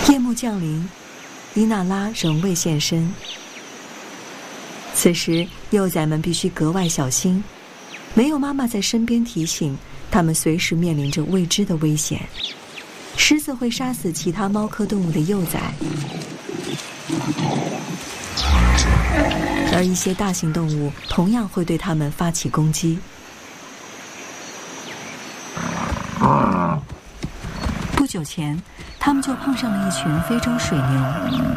夜幕降临，伊娜拉仍未现身。此时，幼崽们必须格外小心，没有妈妈在身边提醒，它们随时面临着未知的危险。狮子会杀死其他猫科动物的幼崽，而一些大型动物同样会对它们发起攻击。不久前，他们就碰上了一群非洲水牛。